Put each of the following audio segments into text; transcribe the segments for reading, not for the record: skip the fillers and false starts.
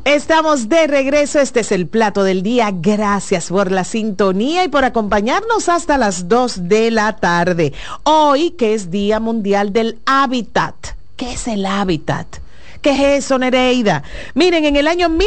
Estamos de regreso, este es el plato del día. Gracias por la sintonía y por acompañarnos hasta las 2 de la tarde. Hoy, que es Día Mundial del Hábitat. ¿Qué es el hábitat? ¿Qué es eso, Nereida? Miren, en el año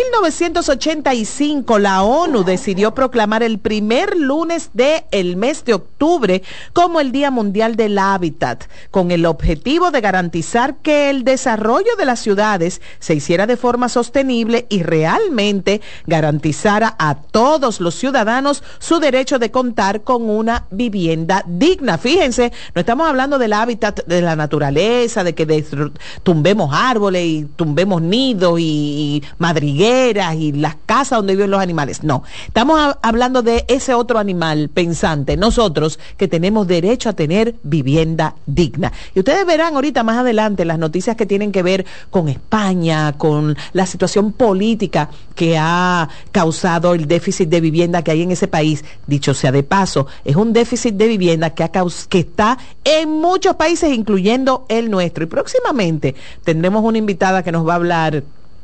1985 la ONU decidió proclamar el primer lunes del mes de octubre como el Día Mundial del Hábitat, con el objetivo de garantizar que el desarrollo de las ciudades se hiciera de forma sostenible y realmente garantizara a todos los ciudadanos su derecho de contar con una vivienda digna. Fíjense, no estamos hablando del hábitat de la naturaleza, de que tumbemos árboles y tumbemos nidos y madrigueras y las casas donde viven los animales. No, estamos hablando de ese otro animal pensante, nosotros que tenemos derecho a tener vivienda digna. Y ustedes verán ahorita más adelante las noticias que tienen que ver con España, con la situación política que ha causado el déficit de vivienda que hay en ese país. Dicho sea de paso, es un déficit de vivienda que está en muchos países, incluyendo el nuestro. Y próximamente tendremos una invitada que nos va a hablar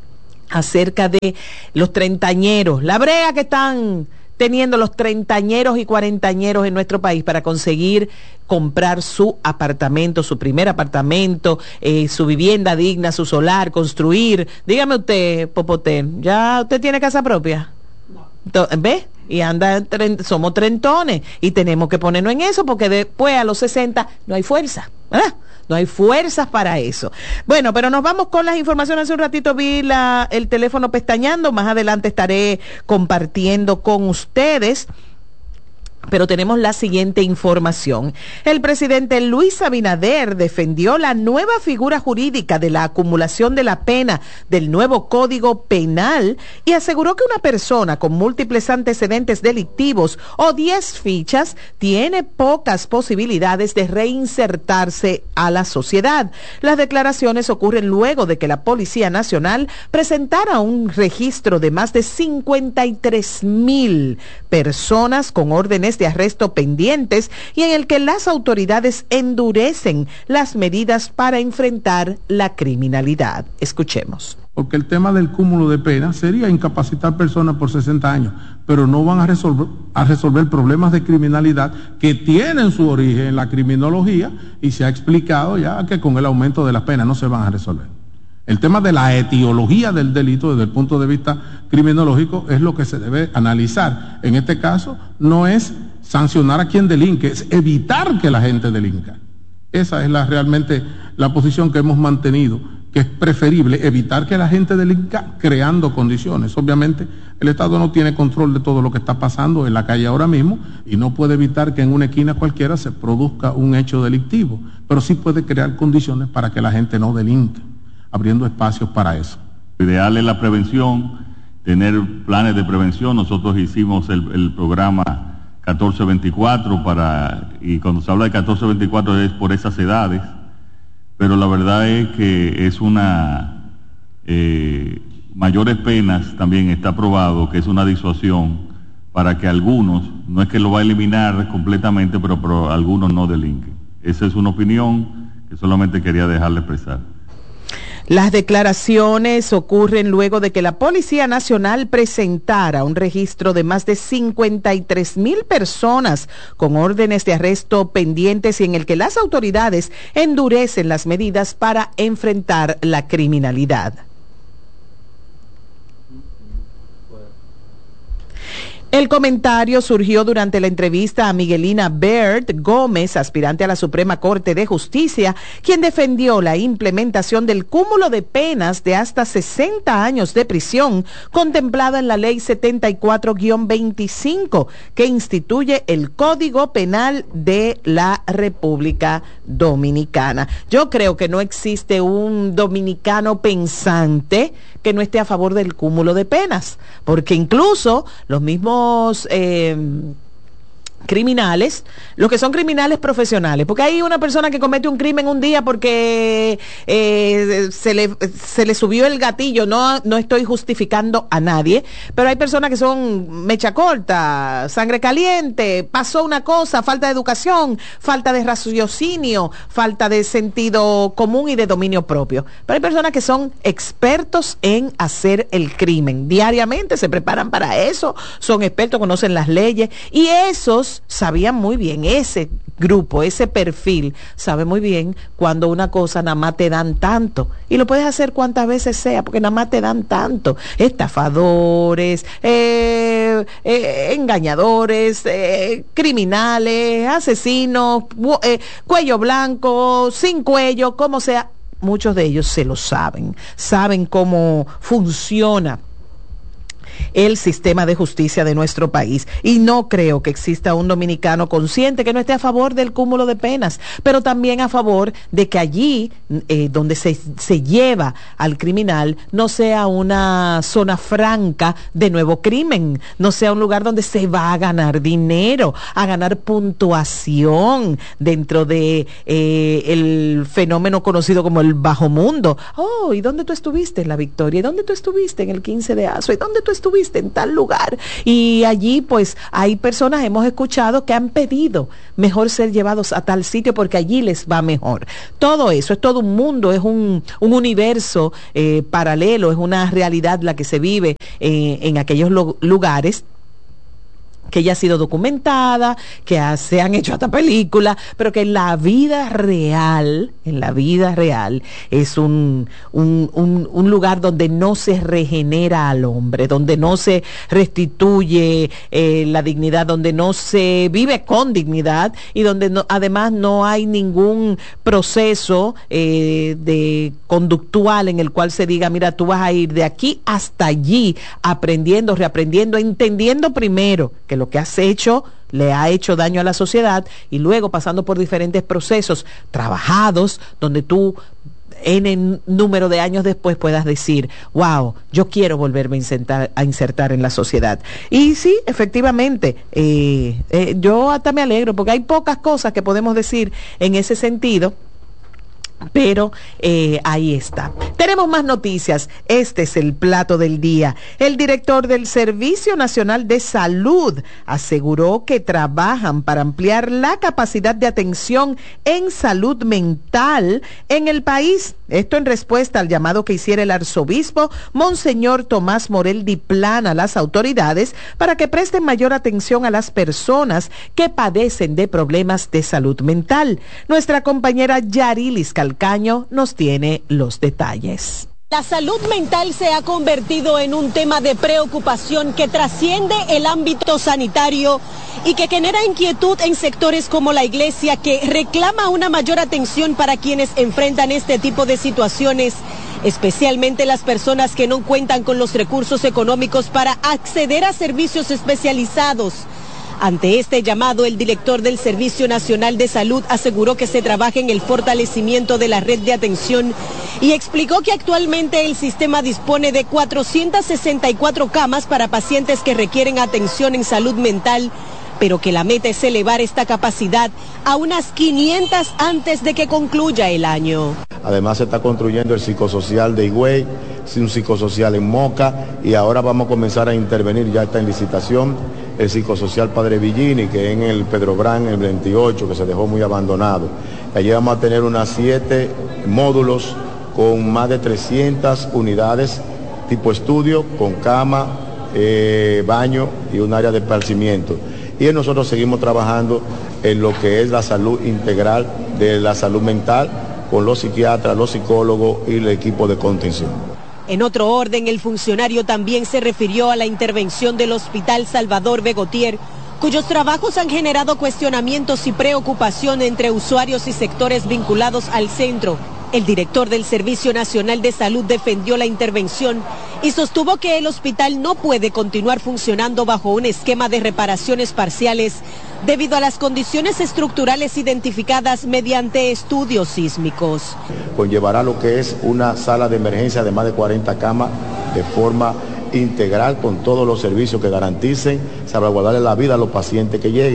acerca de los treintañeros, la brega que están teniendo los treintañeros y cuarentañeros en nuestro país para conseguir comprar su apartamento, su primer apartamento, su vivienda digna, su solar, construir. Dígame usted, Popote, ¿ya usted tiene casa propia? No. ¿Ve? Y somos trentones y tenemos que ponernos en eso porque después a los 60 no hay fuerza, ¿verdad? No hay fuerzas para eso. Bueno, pero nos vamos con las informaciones. Hace un ratito vi el teléfono pestañeando. Más adelante estaré compartiendo con ustedes. Pero tenemos la siguiente información. El presidente Luis Abinader defendió la nueva figura jurídica de la acumulación de la pena del nuevo Código Penal y aseguró que una persona con múltiples antecedentes delictivos o 10 fichas tiene pocas posibilidades de reinsertarse a la sociedad. Las declaraciones ocurren luego de que la Policía Nacional presentara un registro de más de 53,000 personas con órdenes de arresto pendientes y en el que las autoridades endurecen las medidas para enfrentar la criminalidad. Escuchemos. Porque el tema del cúmulo de penas sería incapacitar personas por 60 años, pero no van a resolver problemas de criminalidad que tienen su origen en la criminología y se ha explicado ya que con el aumento de las penas no se van a resolver. El tema de la etiología del delito desde el punto de vista criminológico es lo que se debe analizar. En este caso no es sancionar a quien delinque, es evitar que la gente delinca. Esa es realmente la posición que hemos mantenido, que es preferible evitar que la gente delinca creando condiciones. Obviamente el Estado no tiene control de todo lo que está pasando en la calle ahora mismo y no puede evitar que en una esquina cualquiera se produzca un hecho delictivo, pero sí puede crear condiciones para que la gente no delinque, abriendo espacios para eso. Lo ideal es la prevención, tener planes de prevención. Nosotros hicimos el programa 1424 y cuando se habla de 1424 es por esas edades, pero la verdad es que es mayores penas también está probado que es una disuasión para que algunos, no es que lo va a eliminar completamente, pero algunos no delinquen. Esa es una opinión que solamente quería dejarle expresar. Las declaraciones ocurren luego de que la Policía Nacional presentara un registro de más de 53,000 personas con órdenes de arresto pendientes y en el que las autoridades endurecen las medidas para enfrentar la criminalidad. El comentario surgió durante la entrevista a Miguelina Bert Gómez, aspirante a la Suprema Corte de Justicia, quien defendió la implementación del cúmulo de penas de hasta 60 años de prisión contemplada en la Ley 74-25, que instituye el Código Penal de la República Dominicana. Yo creo que no existe un dominicano pensante que no esté a favor del cúmulo de penas, porque incluso los mismos criminales, los que son criminales profesionales, porque hay una persona que comete un crimen un día porque se le subió el gatillo, no estoy justificando a nadie, pero hay personas que son mecha corta, sangre caliente, pasó una cosa, falta de educación, falta de raciocinio, falta de sentido común y de dominio propio, pero hay personas que son expertos en hacer el crimen, diariamente se preparan para eso, son expertos, conocen las leyes, y esos sabían muy bien, ese grupo, ese perfil, sabe muy bien cuando una cosa nada más te dan tanto, y lo puedes hacer cuantas veces sea, porque nada más te dan tanto, estafadores, engañadores, criminales, asesinos, cuello blanco, sin cuello, como sea, muchos de ellos se lo saben cómo funciona el sistema de justicia de nuestro país, y no creo que exista un dominicano consciente que no esté a favor del cúmulo de penas, pero también a favor de que allí donde se lleva al criminal no sea una zona franca de nuevo crimen, no sea un lugar donde se va a ganar dinero, a ganar puntuación dentro de el fenómeno conocido como el bajo mundo. Oh, ¿y dónde tú estuviste en La Victoria? ¿Y dónde tú estuviste en el 15 de Azo? ¿Y dónde tú estuviste en tal lugar? Y allí pues hay personas, hemos escuchado, que han pedido mejor ser llevados a tal sitio porque allí les va mejor. Todo eso es todo un mundo, es un universo paralelo, es una realidad la que se vive en aquellos lugares, que ya ha sido documentada, que se han hecho hasta películas, pero que en la vida real es un lugar donde no se regenera al hombre, donde no se restituye la dignidad, donde no se vive con dignidad y donde además no hay ningún proceso de conductual en el cual se diga, mira, tú vas a ir de aquí hasta allí, aprendiendo, reaprendiendo, entendiendo primero que lo que has hecho le ha hecho daño a la sociedad y luego pasando por diferentes procesos trabajados donde tú en el número de años después puedas decir, wow, yo quiero volverme a insertar en la sociedad. Y sí, efectivamente, yo hasta me alegro porque hay pocas cosas que podemos decir en ese sentido, pero ahí está. Tenemos más noticias. Este es el plato del día. El director del Servicio Nacional de Salud aseguró que trabajan para ampliar la capacidad de atención en salud mental en el país. Esto en respuesta al llamado que hiciera el arzobispo Monseñor Tomás Morel Diplán a las autoridades para que presten mayor atención a las personas que padecen de problemas de salud mental. Nuestra compañera Yarilis Calcaño nos tiene los detalles. La salud mental se ha convertido en un tema de preocupación que trasciende el ámbito sanitario y que genera inquietud en sectores como la iglesia, que reclama una mayor atención para quienes enfrentan este tipo de situaciones, especialmente las personas que no cuentan con los recursos económicos para acceder a servicios especializados. Ante este llamado, el director del Servicio Nacional de Salud aseguró que se trabaja en el fortalecimiento de la red de atención y explicó que actualmente el sistema dispone de 464 camas para pacientes que requieren atención en salud mental, pero que la meta es elevar esta capacidad a unas 500 antes de que concluya el año. Además se está construyendo el psicosocial de Higüey, un psicosocial en Moca, y ahora vamos a comenzar a intervenir, ya está en licitación, el psicosocial Padre Villini, que es en el Pedro Brán, el 28, que se dejó muy abandonado. Allí vamos a tener unas 7 módulos con más de 300 unidades tipo estudio, con cama, baño y un área de esparcimiento. Y nosotros seguimos trabajando en lo que es la salud integral de la salud mental, con los psiquiatras, los psicólogos y el equipo de contención. En otro orden, el funcionario también se refirió a la intervención del Hospital Salvador Begotier, cuyos trabajos han generado cuestionamientos y preocupación entre usuarios y sectores vinculados al centro. El director del Servicio Nacional de Salud defendió la intervención y sostuvo que el hospital no puede continuar funcionando bajo un esquema de reparaciones parciales debido a las condiciones estructurales identificadas mediante estudios sísmicos. Conllevará lo que es una sala de emergencia de más de 40 camas de forma integral, con todos los servicios que garanticen salvaguardarle la vida a los pacientes que lleguen.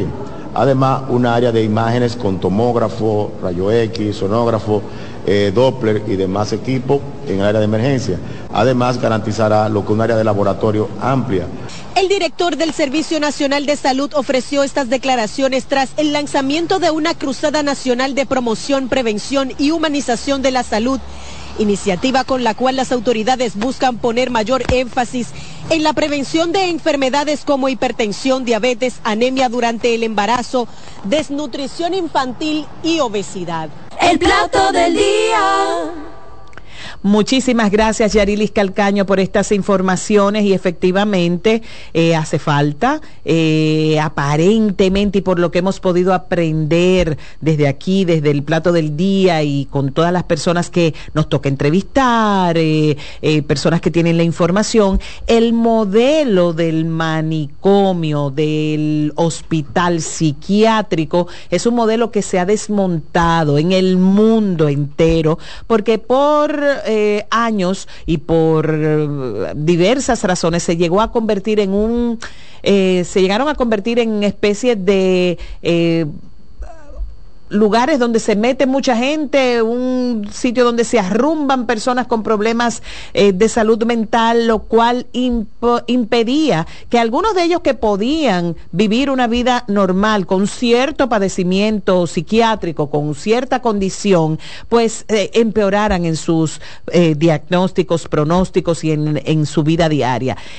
Además, una área de imágenes con tomógrafo, rayo X, sonógrafo, Doppler y demás equipos en el área de emergencia. Además, garantizará lo que un área de laboratorio amplia. El director del Servicio Nacional de Salud ofreció estas declaraciones tras el lanzamiento de una cruzada nacional de promoción, prevención y humanización de la salud, iniciativa con la cual las autoridades buscan poner mayor énfasis en la prevención de enfermedades como hipertensión, diabetes, anemia durante el embarazo, desnutrición infantil y obesidad. El plato del día. Muchísimas gracias, Yarilis Calcaño, por estas informaciones y efectivamente hace falta, aparentemente, y por lo que hemos podido aprender desde aquí, desde el plato del día y con todas las personas que nos toca entrevistar, personas que tienen la información, el modelo del manicomio, del hospital psiquiátrico, es un modelo que se ha desmontado en el mundo entero, porque por años y por diversas razones se llegó a convertir en se llegaron a convertir en especies de lugares donde se mete mucha gente, un sitio donde se arrumban personas con problemas de salud mental, lo cual impedía que algunos de ellos que podían vivir una vida normal con cierto padecimiento psiquiátrico, con cierta condición, pues empeoraran en sus diagnósticos, pronósticos y en su vida diaria.